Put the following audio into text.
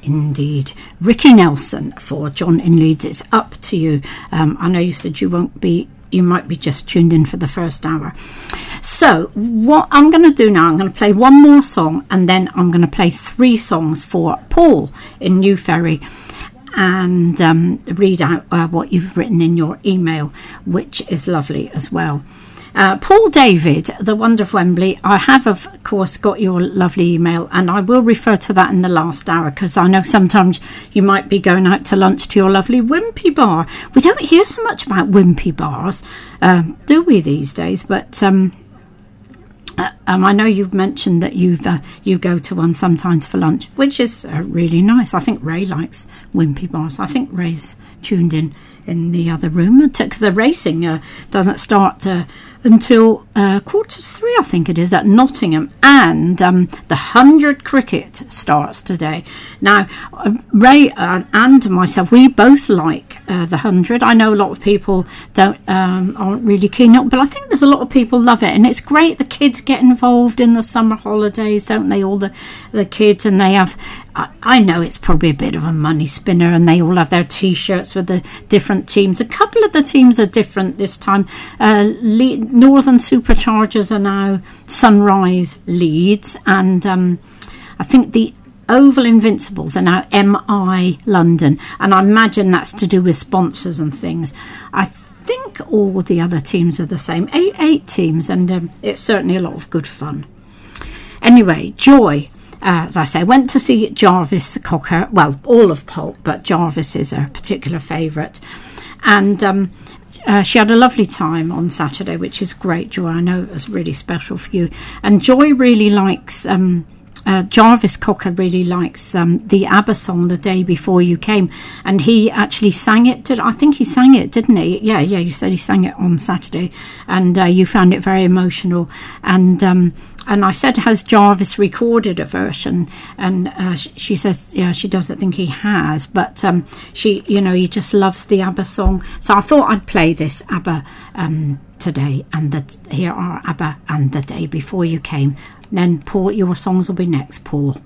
indeed. Ricky Nelson for John in Leeds. It's up to you. I know you said you might be just tuned in for the first hour. So what I'm going to do now, I'm going to play one more song, and then I'm going to play 3 songs for Paul in New Ferry, and read out what you've written in your email, which is lovely as well. Paul David, the Wonder of Wembley, I have of course got your lovely email, and I will refer to that in the last hour, because I know sometimes you might be going out to lunch to your lovely Wimpy bar. We don't hear so much about Wimpy bars, do we, these days? But I know you've mentioned that you go to one sometimes for lunch, which is really nice. I think Ray likes Wimpy bars. I think Ray's tuned in the other room, because the racing doesn't start until 2:45, I think it is, at Nottingham, and the 100 cricket starts today. Now, Ray and myself, we both like the 100. I know a lot of people aren't really keen on, but I think there's a lot of people love it, and it's great. The kids get involved in the summer holidays, don't they? All the kids, and they have. I know it's probably a bit of a money spinner, and they all have their T-shirts with the different teams. A couple of the teams are different this time. Northern Superchargers are now Sunrise Leeds, and I think the Oval Invincibles are now MI London, and I imagine that's to do with sponsors and things. I think all the other teams are the same, eight teams, and it's certainly a lot of good fun. Anyway, Joy. As I say, went to see Jarvis Cocker. Well, all of Pulp, but Jarvis is her particular favourite. And she had a lovely time on Saturday, which is great, Joy. I know it was really special for you. And Joy really likes... Jarvis Cocker really likes the ABBA song, The Day Before You Came, and he actually sang it. I think he sang it, didn't he? Yeah, you said he sang it on Saturday, and you found it very emotional. And I said, has Jarvis recorded a version? And she says, yeah, she doesn't think he has, but he just loves the ABBA song. So I thought I'd play this ABBA today, and here are ABBA and The Day Before You Came. Then, Paul, your songs will be next, Paul.